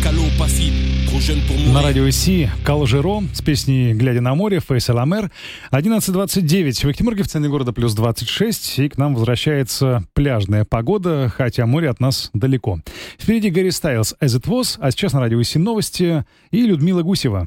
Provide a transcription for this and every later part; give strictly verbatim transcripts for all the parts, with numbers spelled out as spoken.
На радио Си Калжеро с песней «Глядя на море», Фейсал Амер. одиннадцать двадцать девять. В Екатеринбурге, в центре города, плюс двадцать шесть. И к нам возвращается пляжная погода, хотя море от нас далеко. Впереди Гарри Стайлз «As It Was», а сейчас на радио Си новости и Людмила Гусева.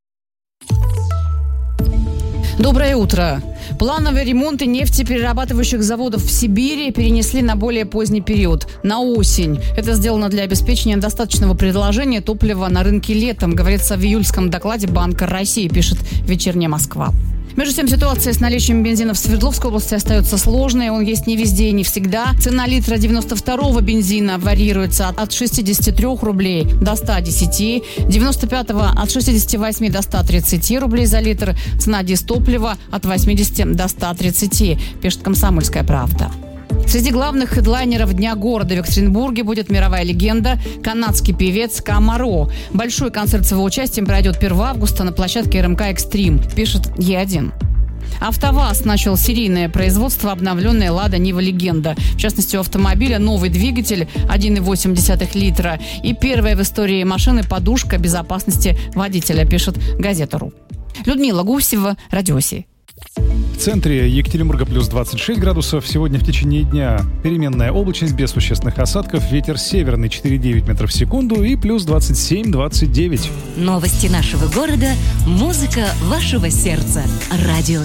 Доброе утро. Плановые ремонты нефтеперерабатывающих заводов в Сибири перенесли на более поздний период, на осень. Это сделано для обеспечения достаточного предложения топлива на рынке летом, говорится в июльском докладе Банка России, пишет «Вечерняя Москва». Между тем, ситуация с наличием бензина в Свердловской области остается сложной. Он есть не везде и не всегда. Цена литра девяносто второго бензина варьируется от шестидесяти трёх рублей до ста десяти, девяносто пятого от шестидесяти восьми до ста тридцати рублей за литр. Цена дистоплива от восьмидесяти до ста тридцати, пишет «Комсомольская правда». Среди главных хедлайнеров Дня города в Екатеринбурге будет мировая легенда, канадский певец Камаро. Большой концерт с его участием пройдет первого августа на площадке эр эм ка «Экстрим», пишет Е один. АвтоВАЗ начал серийное производство обновленной «Лада Нива Легенда». В частности, у автомобиля новый двигатель один и восемь десятых литра и первая в истории машины подушка безопасности водителя, пишет Газета.ру. Людмила Гусева, Радио Си. В центре Екатеринбурга плюс двадцать шесть градусов. Сегодня в течение дня переменная облачность без существенных осадков. Ветер северный четыре и девять метров в секунду и плюс двадцать семь двадцать девять. Новости нашего города. Музыка вашего сердца. Радио